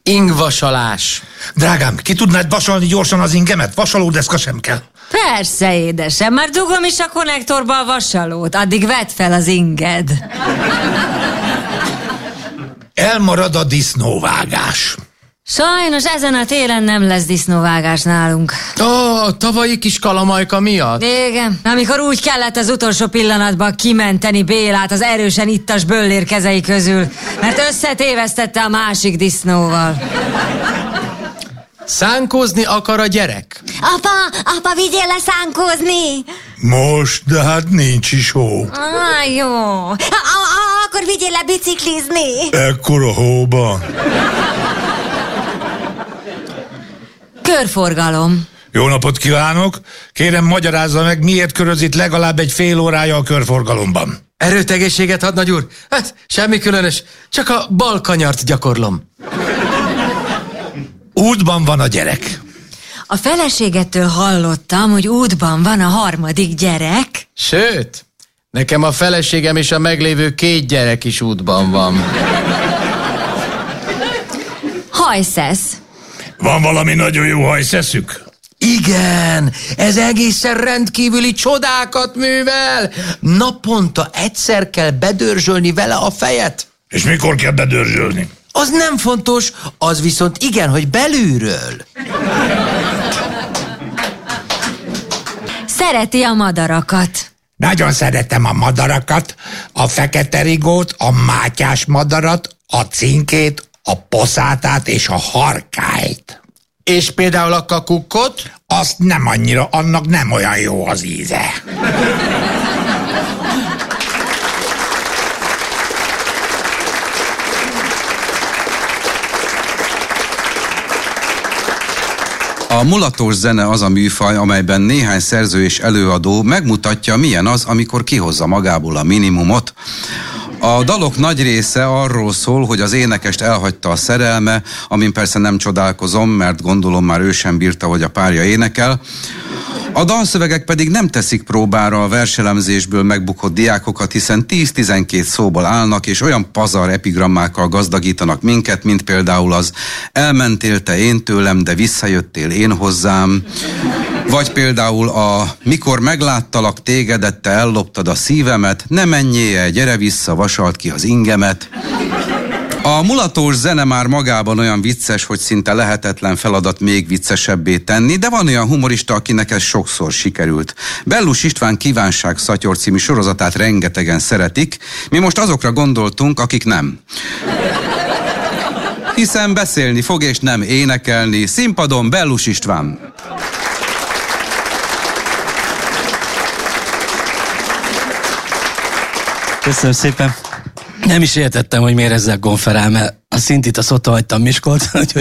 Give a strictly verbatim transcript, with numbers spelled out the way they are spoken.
Ingvasalás. Drágám, ki tudnád vasalni gyorsan az ingemet? Vasalódeszka sem kell. Persze, édesem, már dugom is a konnektorba a vasalót, addig vedd fel az inged. Elmarad a disznóvágás. Sajnos ezen a télen nem lesz disznóvágás nálunk. Ó, a tavalyi kis kalamajka miatt? Igen, amikor úgy kellett az utolsó pillanatban kimenteni Bélát az erősen ittas böllér kezei közül, mert összetévesztette a másik disznóval. Szánkózni akar a gyerek? Apa, apa, vigyél le szánkózni! Most, de hát nincs is hó. Ah, jó. A, a, akkor vigyél le biciklizni! Ekkora hóban. Körforgalom. Jó napot kívánok! Kérem, magyarázza meg, miért köröz itt legalább egy fél órája a körforgalomban. Erőtegészséget, hadnagy úr? Hát, semmi különös, csak a bal kanyart gyakorlom. Útban van a gyerek. A feleségettől hallottam, hogy útban van a harmadik gyerek. Sőt, nekem a feleségem és a meglévő két gyerek is útban van. Hajszesz. Van valami nagyon jó hajszeszük? Igen, ez egészen rendkívüli csodákat művel. Naponta egyszer kell bedörzsölni vele a fejet. És mikor kell bedörzsölni? Az nem fontos, az viszont igen, hogy belülről. Szereti a madarakat. Nagyon szeretem a madarakat, a fekete rigót, a mátyás madarat, a cinkét, a poszátát és a harkályt. És például a kakukkot? Azt nem annyira, annak nem olyan jó az íze. A mulatos zene az a műfaj, amelyben néhány szerző és előadó megmutatja, milyen az, amikor kihozza magából a minimumot. A dalok nagy része arról szól, hogy az énekest elhagyta a szerelme, amin persze nem csodálkozom, mert gondolom már ő sem bírta, hogy a párja énekel. A dalszövegek pedig nem teszik próbára a verselemzésből megbukott diákokat, hiszen tíz-tizenkét szóból állnak, és olyan pazar epigrammákkal gazdagítanak minket, mint például az elmentél te én tőlem, de visszajöttél én hozzám, vagy például a mikor megláttalak tégedet, te elloptad a szívemet, ne menjél, gyere vissza, vasalt ki az ingemet. A mulatós zene már magában olyan vicces, hogy szinte lehetetlen feladat még viccesebbé tenni, de van olyan humorista, akinek ez sokszor sikerült. Bellus István Kívánság Szatyor című sorozatát rengetegen szeretik, mi most azokra gondoltunk, akik nem. Hiszen beszélni fog és nem énekelni. Színpadon Bellus István. Köszönöm szépen. Nem is értettem, hogy miért ezzel konferál, mert a szintit azt ott hagytam Miskolcon, úgyhogy